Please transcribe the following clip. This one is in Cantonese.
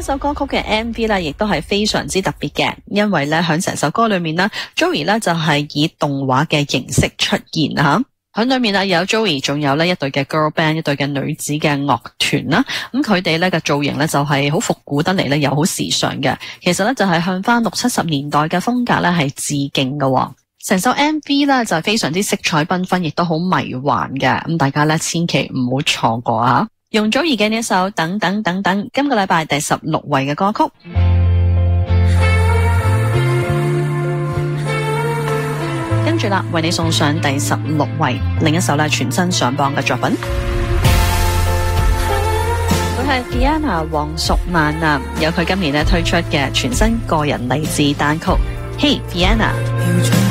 一首歌曲嘅 MV 咧，亦都係非常之特別嘅，因為咧響成首歌裏面咧 ，Joey 咧就係以動畫嘅形式出現吓。喺裏面有 Joey， 仲有咧一隊嘅 girl band， 一隊嘅女子嘅樂團啦。咁佢哋咧嘅造型咧就係好復古得嚟咧，又好時尚嘅。其實咧就係向翻60-70年代嘅風格咧係致敬嘅。成首 MV 咧就係非常之色彩繽紛，亦都好迷幻嘅。咁大家咧千祈唔好錯過啊！容祖兒嘅呢一首等等等等，今個禮拜第16位嘅歌曲。跟住啦，為你送上第16位，另一首咧全新上榜嘅作品。佢係 Fianna 黃淑蔓啊，有佢今年咧推出嘅全新個人勵志單曲《Hey Fianna》。